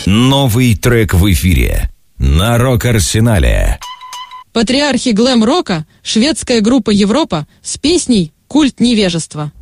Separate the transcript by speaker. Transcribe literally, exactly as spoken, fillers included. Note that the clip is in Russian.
Speaker 1: Новый трек в эфире на Рок-Арсенале.
Speaker 2: Патриархи глэм-рока, шведская группа «Европа» с песней «Культ невежества».